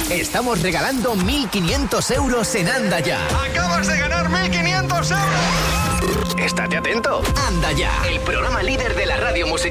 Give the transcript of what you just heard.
Estamos regalando 1.500 euros en Anda Ya. ¡Acabas de ganar 1.500 euros! Estate atento. Anda Ya, el programa líder de la radio musical.